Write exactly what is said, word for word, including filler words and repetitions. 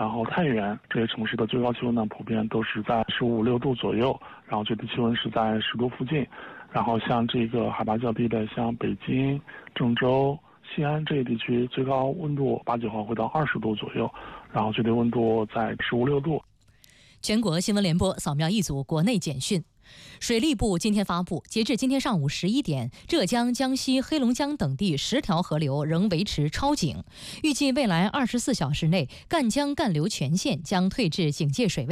然后太原这些城市的最高气温呢，普遍都是在十五六度左右，然后最低气温是在十度附近。然后像这个海拔较低的，像北京、郑州、西安这些地区，最高温度八九号会到二十度左右，然后最低温度在十五六度。 全国新闻联播扫描一组国内简讯。水利部今天发布，截至今天上午十一点，浙江、江西、黑龙江等地十条河流仍维持超警，预计未来二十四小时内，赣江干流全线将退至警戒水位。